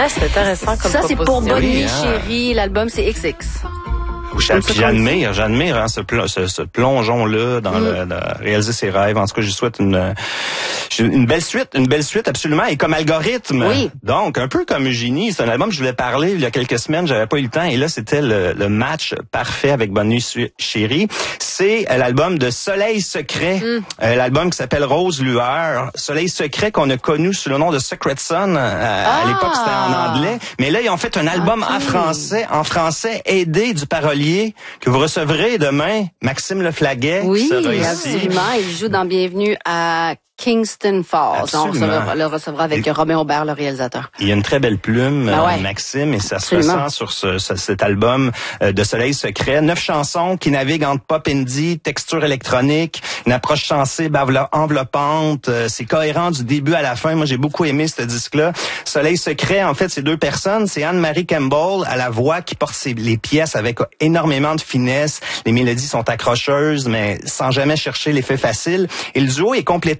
Ça, c'est intéressant comme Ça, c'est pour Bonne Nuit, hein. chérie. L'album, c'est XX. Puis j'admire hein, ce plongeon-là dans réaliser ses rêves. En tout cas, je souhaite une belle suite absolument. Et comme algorithme, oui. Donc un peu comme Eugénie, c'est un album que je voulais parler il y a quelques semaines, j'avais pas eu le temps. Et là, c'était le match parfait avec Bonne Nuit, chérie. C'est l'album de Soleil Secret, l'album qui s'appelle Rose Lueur. Soleil Secret qu'on a connu sous le nom de Secret Sun. À l'époque, c'était en anglais. Mais là, ils ont fait un album en français, aidé du parolier que vous recevrez demain, Maxime Leflaguet. Oui, sera ici. absolument. Il joue dans Bienvenue à Kingston Falls. On le recevra avec Romain Aubert, le réalisateur. Il y a une très belle plume, ouais. Maxime, et ça se ressent sur cet album de Soleil Secret. 9 chansons qui naviguent entre pop indie, texture électronique, une approche sensible, enveloppante. C'est cohérent du début à la fin. Moi, j'ai beaucoup aimé ce disque-là. Soleil Secret, en fait, c'est 2 personnes. C'est Anne-Marie Campbell à la voix qui porte les pièces avec énormément de finesse. Les mélodies sont accrocheuses, mais sans jamais chercher l'effet facile. Et le duo est complété